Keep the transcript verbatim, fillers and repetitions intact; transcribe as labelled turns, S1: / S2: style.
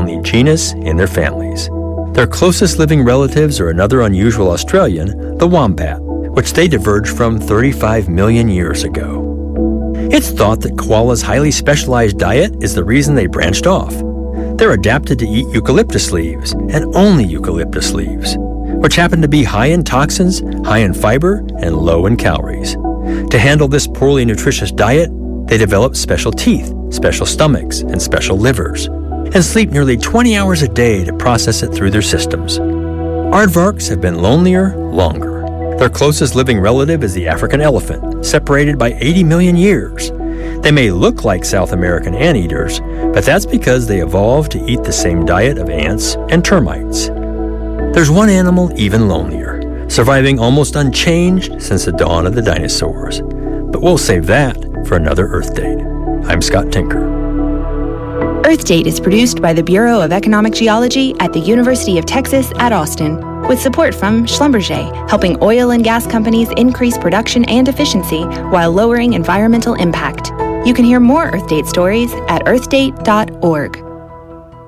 S1: only genus in their families. Their closest living relatives are another unusual Australian, the wombat, which they diverged from thirty-five million years ago. It's thought that koalas' highly specialized diet is the reason they branched off. They're adapted to eat eucalyptus leaves, and only eucalyptus leaves, which happen to be high in toxins, high in fiber, and low in calories. To handle this poorly nutritious diet, they develop special teeth, special stomachs, and special livers, and sleep nearly twenty hours a day to process it through their systems. Aardvarks have been lonelier longer. Their closest living relative is the African elephant, separated by eighty million years. They may look like South American anteaters, but that's because they evolved to eat the same diet of ants and termites. There's one animal even lonelier, surviving almost unchanged since the dawn of the dinosaurs. But we'll save that for another Earth Date. I'm Scott Tinker.
S2: Earth Date is produced by the Bureau of Economic Geology at the University of Texas at Austin, with support from Schlumberger, helping oil and gas companies increase production and efficiency while lowering environmental impact. You can hear more Earth Date stories at earth date dot org.